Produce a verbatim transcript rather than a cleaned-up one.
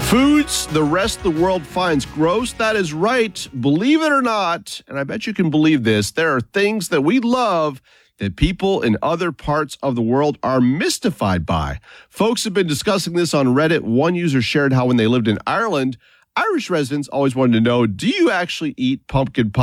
Foods the rest of the world finds gross. That is right. Believe it or not, and I bet you can believe this, there are things that we love that people in other parts of the world are mystified by. Folks have been discussing this on Reddit. One user shared how when they lived in Ireland, Irish residents always wanted to know, do you actually eat pumpkin pie?